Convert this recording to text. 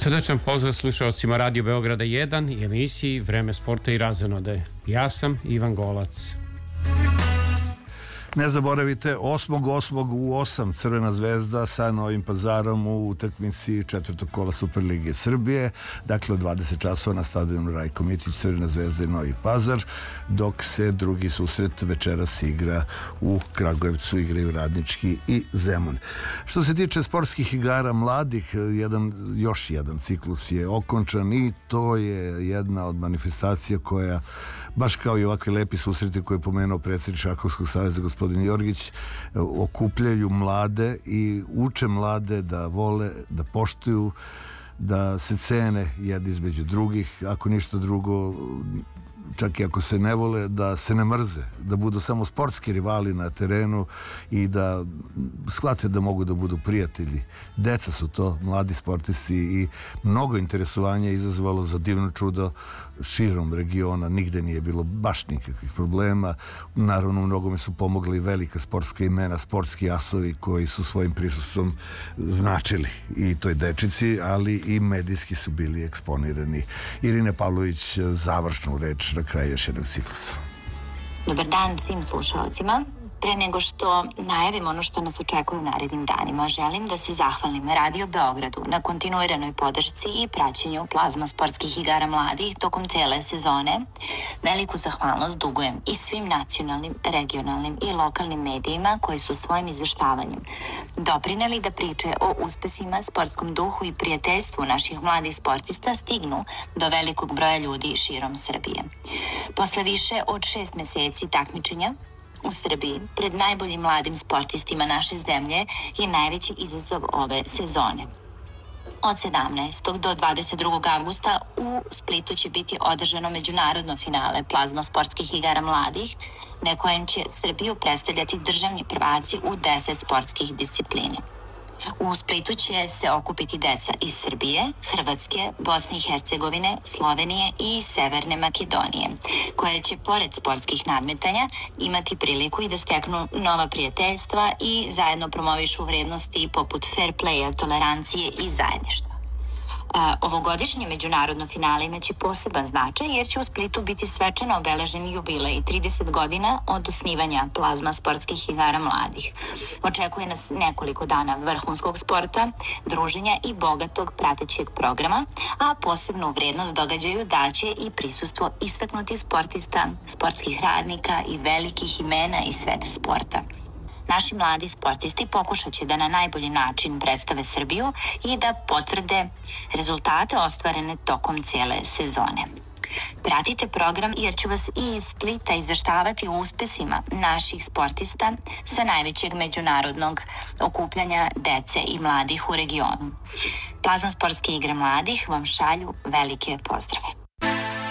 Srdačan pozdrav slušalcima Radio Beograda 1 i emisiji Vreme sporta i razonode. Ja sam Ivan Golac. Ne zaboravite, 8.8. u 8 Crvena zvezda sa Novim Pazarom u utakmici četvrtog kola Superlige Srbije. Dakle, od 20 časova na stadionu Rajko Mitić, Crvena zvezda i Novi Pazar, dok se drugi susret večeras igra u Kragujevcu, igraju Radnički i Zemun. Što se tiče sportskih igara mladih, još jedan ciklus je okončan i to je jedna od manifestacija koja, baš kao i ovakvi lepi susreti koje je pomenuo predsjednik Šahovskog saveza gospodin Jorgić, okupljaju mlade i uče mlade da vole, da poštuju, da se cene jedni između drugih, ako ništa drugo, čak i ako se ne vole, da se ne mrze, da budu samo sportski rivali na terenu i da shvate da mogu da budu prijatelji. Deca su to, mladi sportisti, i mnogo interesovanja je izazvalo za divno čudo širom regiona, nigde nije bilo baš nikakvih problema. Naravno, mnogome su pomogli velika sportska imena, sportski asovi koji su svojim prisustvom značili i toj dečici, ali i medijski su bili eksponirani. Irina Pavlović, završnu reč na kraju još jednog ciklusa. Dobar dan svim slušalcima. Pre nego što najavim ono što nas očekuje u narednim danima, želim da se zahvalim Radio Beogradu na kontinuiranoj podršci i praćenju plazma sportskih igara mladih tokom cele sezone. Veliku zahvalnost dugujem i svim nacionalnim, regionalnim i lokalnim medijima koji su svojim izveštavanjem doprineli da priče o uspesima, sportskom duhu i prijateljstvu naših mladih sportista stignu do velikog broja ljudi širom Srbije. Posle više od 6 meseci takmičenja u Srbiji, pred najboljim mladim sportistima naše zemlje, je najveći izazov ove sezone. Od 17. do 22. avgusta u Splitu će biti održano međunarodno finale plazma sportskih igara mladih, na kojem će Srbiju predstavljati državni prvaci u 10 sportskih disciplina. U Splitu će se okupiti deca iz Srbije, Hrvatske, Bosne i Hercegovine, Slovenije i Severne Makedonije, koje će pored sportskih nadmetanja imati priliku i da steknu nova prijateljstva i zajedno promovišu vrednosti poput fair playa, tolerancije i zajedništva. Ovogodišnje međunarodno finale imaće poseban značaj jer će u Splitu biti svečano obeležen jubilej 30 godina od osnivanja plazma sportskih igara mladih. Očekuje nas nekoliko dana vrhunskog sporta, druženja i bogatog pratećeg programa, a posebnu vrednost događaju daće i prisustvo istaknutih sportista, sportskih radnika i velikih imena iz sveta sporta. Naši mladi sportisti pokušat će da na najbolji način predstave Srbiju i da potvrde rezultate ostvarene tokom cele sezone. Pratite program jer ću vas i iz Splita izveštavati o uspesima naših sportista sa najvećeg međunarodnog okupljanja dece i mladih u regionu. Plazma sportske igre mladih vam šalju velike pozdrave.